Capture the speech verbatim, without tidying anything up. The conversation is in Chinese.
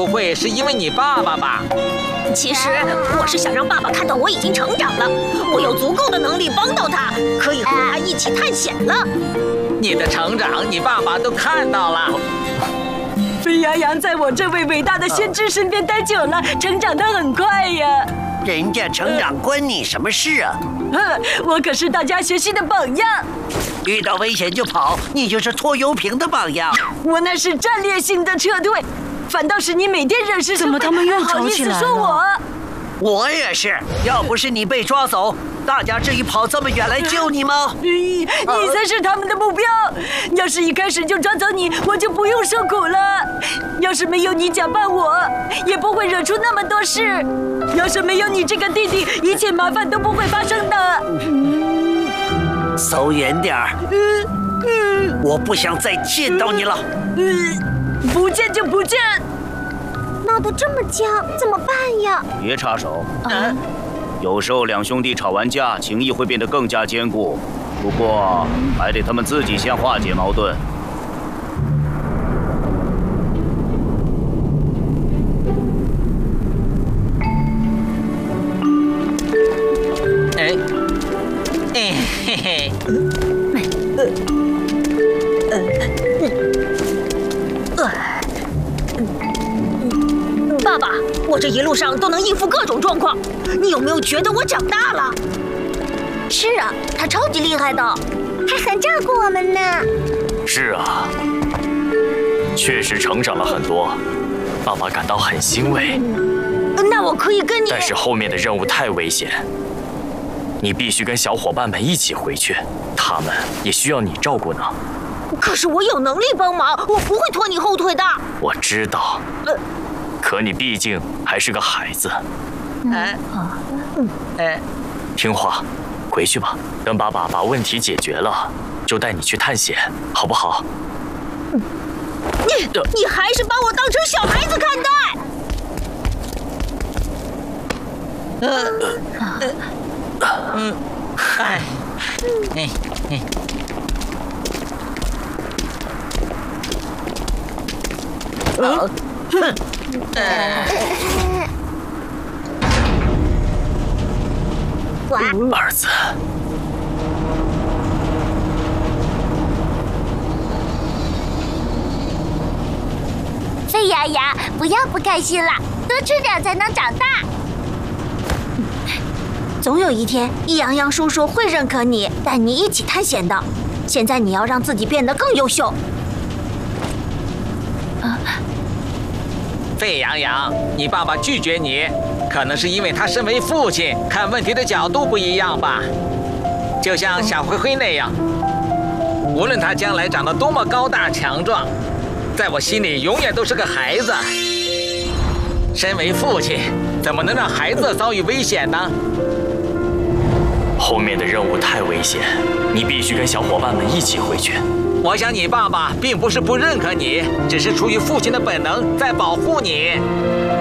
不会是因为你爸爸吧？ 其实我是想让爸爸看到我已经成长了，我有足够的能力帮到他，可以和他一起探险了。 你的成长，你爸爸都看到了。 沸羊羊在我这位伟大的先知身边待久了，成长得很快呀。 人家成长关你什么事啊？ 哼，我可是大家学习的榜样。 遇到危险就跑，你就是拖油瓶的榜样。 我那是战略性的撤退，反倒是你每天惹是生非， 怎么他们又吵起来了？ 好意思说我？ 我也是，要不是你被抓走，大家至于跑这么远来救你吗？ 你你才是他们的目标。要是一开始就抓走你，我就不用受苦了。要是没有你假扮我，也不会惹出那么多事。要是没有你这个弟弟，一切麻烦都不会发生的。 走远点儿，我不想再见到你了。 不见就不见。 闹得这么僵，怎么办呀？ 别插手。 嗯， 有时候两兄弟吵完架，情谊会变得更加坚固。不过还得他们自己先化解矛盾。 哎，哎嘿嘿。 爸爸，我这一路上都能应付各种状况，你有没有觉得我长大了？是啊，他超级厉害的，还很照顾我们呢。 是啊，确实成长了很多，爸爸感到很欣慰。 那我可以跟你…… 但是后面的任务太危险，你必须跟小伙伴们一起回去，他们也需要你照顾呢。 可是我有能力帮忙，我不会拖你后腿的。 我知道， 呃， 可你毕竟还是个孩子。 哎，嗯，哎， 听话，回去吧。等爸爸把问题解决了，就带你去探险，好不好？ 你你还是把我当成小孩子看待。 呃，呃，嗯，哎，哎，哎。 啊！哼！ 儿子， 沸牙牙，不要不开心了，多吃点才能长大。总有一天，易阳阳叔叔会认可你，带你一起探险的。现在你要让自己变得更优秀。 沸羊羊，你爸爸拒绝你，可能是因为他身为父亲，看问题的角度不一样吧。就像小灰灰那样，无论他将来长得多么高大强壮，在我心里永远都是个孩子。身为父亲，怎么能让孩子遭遇危险呢？ 后面的任务太危险，你必须跟小伙伴们一起回去。 我想你爸爸并不是不认可你，只是出于父亲的本能在保护你。